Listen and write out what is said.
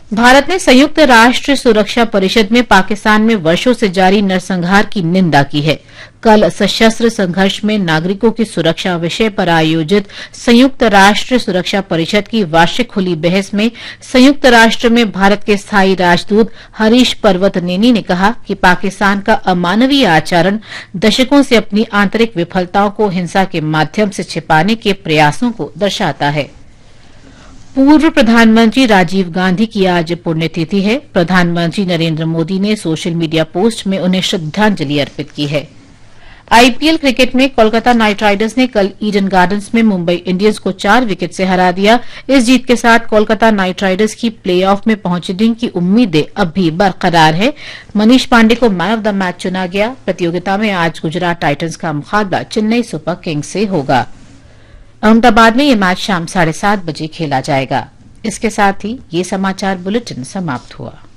भारत ने संयुक्त राष्ट्र सुरक्षा परिषद में पाकिस्तान में वर्षों से जारी नरसंहार की निंदा की है। कल सशस्त्र संघर्ष में नागरिकों की सुरक्षा विषय पर आयोजित संयुक्त राष्ट्र सुरक्षा परिषद की वार्षिक खुली बहस में संयुक्त राष्ट्र में भारत के स्थायी राजदूत हरीश पर्वतनेनी ने कहा कि पाकिस्तान का अमानवीय आचरण दशकों से अपनी आंतरिक विफलताओं को हिंसा के माध्यम से छिपाने के प्रयासों को दर्शाता है। पूर्व प्रधानमंत्री राजीव गांधी की आज पुण्यतिथि है। प्रधानमंत्री नरेंद्र मोदी ने सोशल मीडिया पोस्ट में उन्हें श्रद्धांजलि अर्पित की है। आईपीएल क्रिकेट में कोलकाता नाइट राइडर्स ने कल ईडन गार्डन्स में मुंबई इंडियंस को 4 विकेट से हरा दिया। इस जीत के साथ कोलकाता नाइट राइडर्स की प्लेऑफ में पहुंचने की उम्मीदें अब भी बरकरार है। मनीष पांडे को मैन ऑफ द मैच चुना गया। प्रतियोगिता में आज गुजरात टाइटंस का मुकाबला चेन्नई सुपर किंग्स से होगा। अहमदाबाद में यह मैच शाम 7:30 बजे खेला जाएगा। इसके साथ ही ये समाचार बुलेटिन समाप्त हुआ।